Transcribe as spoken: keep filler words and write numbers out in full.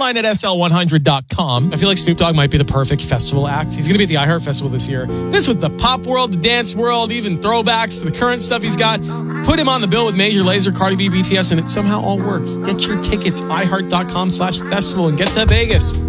online at S L one hundred dot com. I feel like Snoop Dogg might be the perfect festival act. He's going to be at the iHeart Festival this year. This with the pop world, the dance world, even throwbacks to the current stuff he's got. Put him on the bill with Major Lazer, Cardi B, B T S, and it somehow all works. Get your tickets, iHeart dot com slash festival, and get to Vegas.